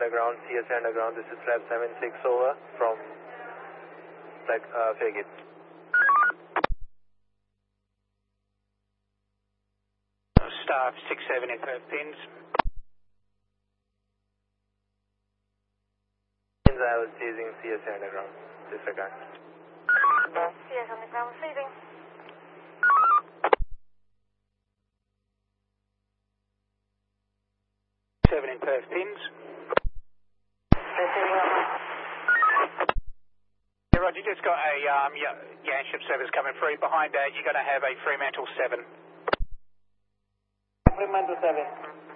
underground, CSA underground. This is flat 76 over from Fairgate. Staff 67 in Perth pins. I was chasing CSA underground. Disregard. CSA underground receiving. Seven in Perth pins. Receiving up. Yeah, Roger, just got a Yanship service coming through. Behind that, you're going to have a Fremantle 7. Fremantle 7.